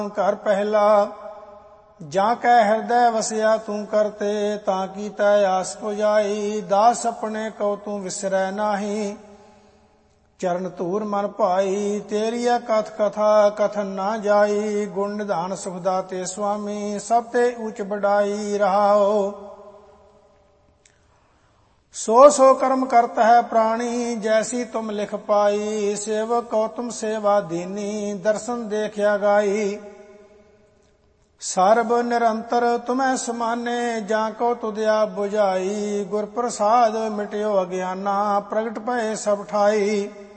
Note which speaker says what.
Speaker 1: ਘਰ ਪਹਿਲਾ ਜਾਂ ਕੈ ਹਿਰਦੈ ਵਸਿਆ ਤੂੰ ਕਰਤੇ, ਤਾਂ ਕੀਤੈ ਆਸ ਪੁਜਾਈ। ਦਾਸ ਆਪਣੇ ਕਉ ਤੂੰ ਵਿਸਰੈ ਨਾਹੀ, ਚਰਨ ਧੂਰ ਮਨ ਭਾਈ। ਤੇਰੀਆ ਕਥ ਕਥਾ ਕਥਨ ਨਾ ਜਾਈ, ਗੁਣ ਨਿਧਾਨ ਸੁਖ ਦਾਤੇ ਸੁਆਮੀ। ਸਭ ਤੇ ਉੱਚ ਬੜਾਈ ਰਹਾਓ, ਸੋ ਸੋ ਕਰਮ ਕਰਤ ਹੈ ਪ੍ਰਾਣੀ। ਜੈਸੀ ਤੁਮ ਲਿਖ ਪਾਈ, ਸੇਵਕ ਕਉ ਤੁਮ ਸੇਵਾ ਦੀਨੀ। ਦਰਸ਼ਨ ਦੇਖਿਆ ਗਾਈ, ਸਰਬ ਨਿਰੰਤਰ ਤੁਮੈ ਸਮਾਨੇ। ਜਾਂ ਕੋ ਤੁਧਿਆ 부ਝਾਈ, ਗੁਰ ਪ੍ਰਸਾਦ ਮਿਟਿਓ ਅਗਿਆਨਾ। ਪ੍ਰਗਟ ਭਏ ਸਭ ਠਾਈ,